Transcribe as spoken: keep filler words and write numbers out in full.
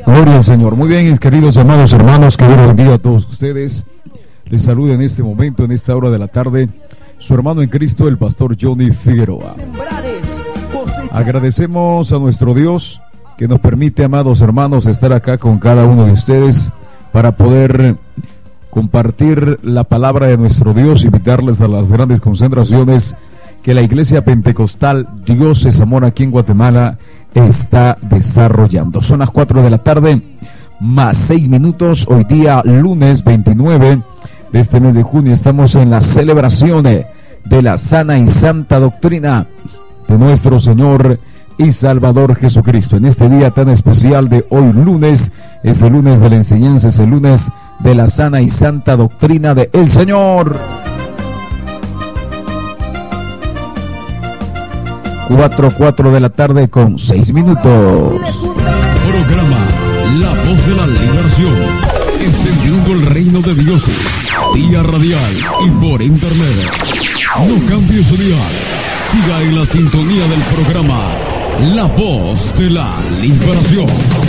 Gloria al Señor. Muy bien, mis queridos amados hermanos, que Dios los bendiga a todos ustedes. Les saluda en este momento, en esta hora de la tarde, su hermano en Cristo, el pastor Johnny Figueroa. Agradecemos a nuestro Dios que nos permite, amados hermanos, estar acá con cada uno de ustedes para poder compartir la palabra de nuestro Dios, invitarles a las grandes concentraciones que la Iglesia Pentecostal Dios es Amor aquí en Guatemala está desarrollando. Son las cuatro de la tarde, más seis minutos, hoy día lunes veintinueve de este mes de junio. Estamos en la celebración de la sana y santa doctrina de nuestro Señor y Salvador Jesucristo. En este día tan especial de hoy lunes, es el lunes de la enseñanza, es el lunes de la sana y santa doctrina de el Señor. Cuatro, cuatro de la tarde con seis minutos. Programa La Voz de la Liberación, extendiendo el reino de Dios, vía radial y por internet. No cambie su dial, siga en la sintonía del programa La Voz de la Liberación.